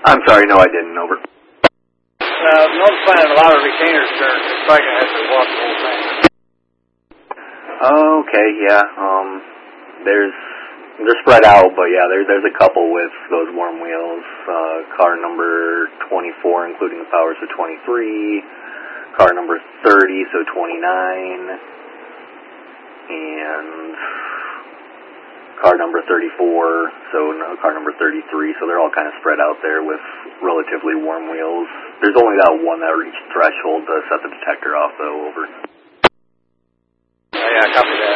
I'm sorry, no I didn't, over. Notifying a lot of retainers, sir. It's probably going to have to walk the whole thing. Okay, yeah, they're spread out, but yeah, there's a couple with those warm wheels. Car number 24, including the powers of 23. Car number 30, so 29. And car number 34, so car number 33. So they're all kind of spread out there with relatively warm wheels. There's only that one that reached threshold to set the detector off, though, over. Yeah, copy that.